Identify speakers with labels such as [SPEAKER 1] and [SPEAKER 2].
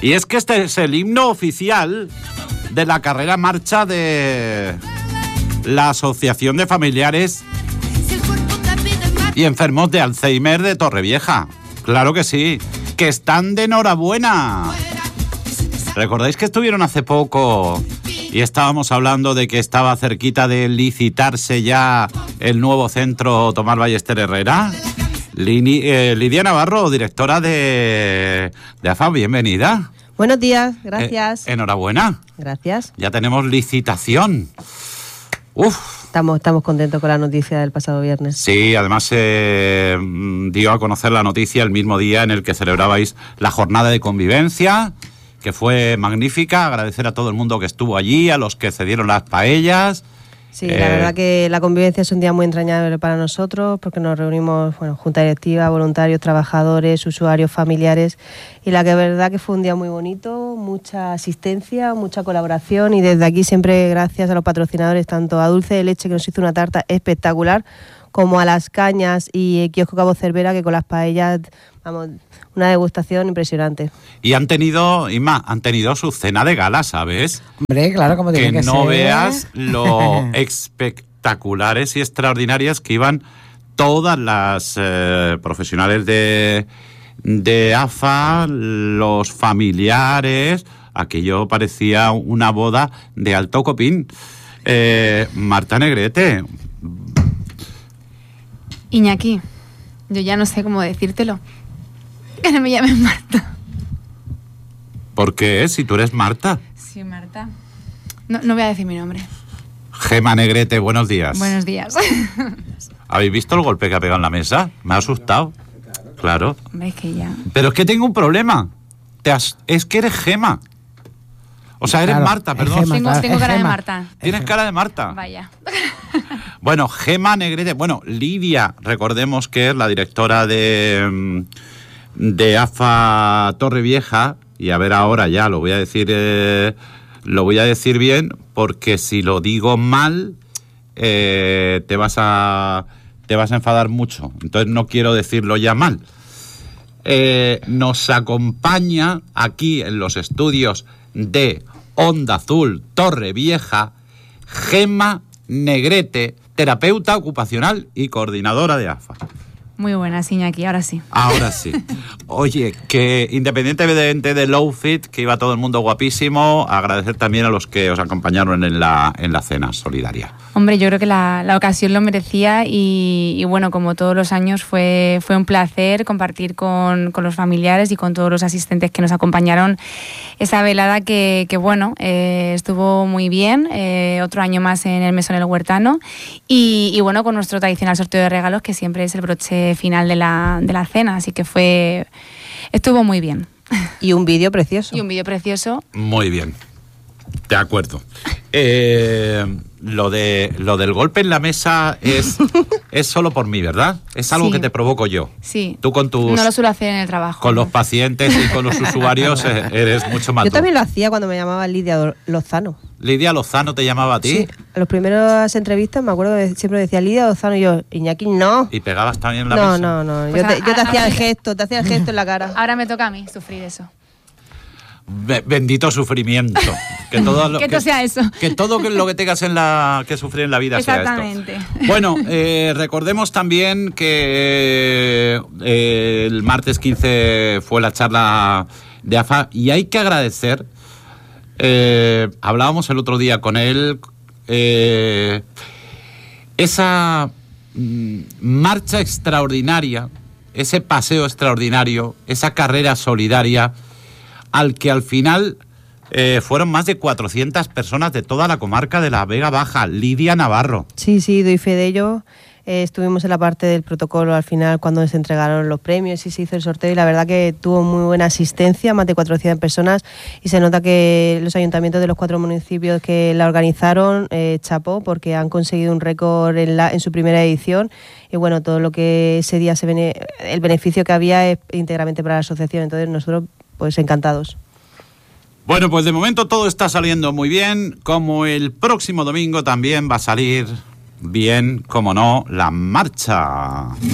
[SPEAKER 1] Y es que este es el himno oficial de la carrera marcha de la Asociación de Familiares y Enfermos de Alzheimer de Torrevieja. Claro que sí, que están de enhorabuena. ¿Recordáis que estuvieron hace poco y estábamos hablando de que estaba cerquita de licitarse ya el nuevo centro Tomás Ballester Herrera? Lidia Navarro, directora de AFA, bienvenida.
[SPEAKER 2] Buenos días, gracias.
[SPEAKER 1] Enhorabuena.
[SPEAKER 2] Gracias.
[SPEAKER 1] Ya tenemos licitación.
[SPEAKER 2] Estamos contentos con la noticia del pasado viernes.
[SPEAKER 1] Sí, además se dio a conocer la noticia el mismo día en el que celebrabais la jornada de convivencia, que fue magnífica. Agradecer a todo el mundo que estuvo allí, a los que cedieron las paellas.
[SPEAKER 2] Sí, la verdad que la convivencia es un día muy entrañable para nosotros porque nos reunimos, junta directiva, voluntarios, trabajadores, usuarios, familiares, y la verdad que fue un día muy bonito, mucha asistencia, mucha colaboración, y desde aquí siempre gracias a los patrocinadores, tanto a Dulce de Leche, que nos hizo una tarta espectacular, como a Las Cañas y Kiosco Cabo Cervera, que con las paellas, vamos, una degustación impresionante.
[SPEAKER 1] Y han tenido su cena de gala, ¿sabes?
[SPEAKER 3] Hombre, claro, como tiene que ser.
[SPEAKER 1] Que no veas lo espectaculares y extraordinarias que iban todas las profesionales de AFA, los familiares. Aquello parecía una boda de alto copín. Marta Negrete.
[SPEAKER 4] Iñaki, yo ya no sé cómo decírtelo. Que no me llames Marta.
[SPEAKER 1] ¿Por qué? Si tú eres Marta.
[SPEAKER 4] Sí, Marta. No voy a decir mi nombre.
[SPEAKER 1] Gema Negrete, buenos días.
[SPEAKER 4] Buenos días.
[SPEAKER 1] ¿Habéis visto el golpe que ha pegado en la mesa? Me ha asustado. Claro.
[SPEAKER 4] Hombre, es que ya...
[SPEAKER 1] Pero es que tengo un problema. Es que eres Gema. O sea, eres Marta, perdón.
[SPEAKER 4] Gema, tengo cara de Marta.
[SPEAKER 1] Tienes cara de Marta.
[SPEAKER 4] Vaya.
[SPEAKER 1] Bueno, Gema Negrete. Bueno, Lidia, recordemos que es la directora de AFA Torrevieja. Y a ver, ahora ya lo voy a decir bien, porque si lo digo mal, te vas a enfadar mucho. Entonces no quiero decirlo ya mal. Nos acompaña aquí en los estudios de Onda Azul Torrevieja Gema Negrete, terapeuta ocupacional y coordinadora de AFA.
[SPEAKER 4] Muy buena, Iñaki, ahora sí.
[SPEAKER 1] Ahora sí. Oye, que independientemente del outfit, que iba todo el mundo guapísimo, agradecer también a los que os acompañaron en la cena solidaria.
[SPEAKER 4] Hombre, yo creo que la ocasión lo merecía y bueno, como todos los años fue un placer compartir con los familiares y con todos los asistentes que nos acompañaron esa velada que bueno, estuvo muy bien, otro año más en el Mesón El Huertano y bueno, con nuestro tradicional sorteo de regalos, que siempre es el broche final de la cena, así que estuvo muy bien.
[SPEAKER 2] Y un vídeo precioso.
[SPEAKER 1] Muy bien, de acuerdo. Lo del golpe en la mesa es solo por mí, ¿verdad? Es algo que te provoco yo.
[SPEAKER 4] Sí.
[SPEAKER 1] Tú con tus...
[SPEAKER 4] No lo suelo hacer en el trabajo.
[SPEAKER 1] Con los pacientes y con los usuarios eres mucho más...
[SPEAKER 2] Yo también lo hacía cuando me llamaba Lidia Lozano.
[SPEAKER 1] ¿Lidia Lozano te llamaba a ti?
[SPEAKER 2] Sí, en las primeras entrevistas me acuerdo que siempre decía Lidia Lozano y yo, Iñaki, no.
[SPEAKER 1] ¿Y pegabas también en la mesa?
[SPEAKER 2] No.
[SPEAKER 4] Pues
[SPEAKER 2] yo te hacía el gesto, en la cara.
[SPEAKER 4] Ahora me toca a mí sufrir eso.
[SPEAKER 1] Bendito sufrimiento. Que todo lo,
[SPEAKER 4] que sea eso.
[SPEAKER 1] Que todo lo que tengas que sufrir en la vida sea esto.
[SPEAKER 4] Exactamente.
[SPEAKER 1] Bueno, recordemos también que el martes 15 fue la charla de AFA y hay que agradecer, hablábamos el otro día con él, esa marcha extraordinaria, ese paseo extraordinario, esa carrera solidaria, al que al final fueron más de 400 personas de toda la comarca de la Vega Baja. Lidia Navarro.
[SPEAKER 2] Sí, doy fe de ello. Estuvimos en la parte del protocolo al final cuando se entregaron los premios y se hizo el sorteo, y la verdad que tuvo muy buena asistencia, más de 400 personas, y se nota que los ayuntamientos de los 4 municipios que la organizaron, chapó, porque han conseguido un récord en su primera edición, y bueno, todo lo que ese día el beneficio que había es íntegramente para la asociación, entonces nosotros pues encantados.
[SPEAKER 1] Bueno, pues de momento todo está saliendo muy bien, como el próximo domingo también va a salir bien, como no, la marcha.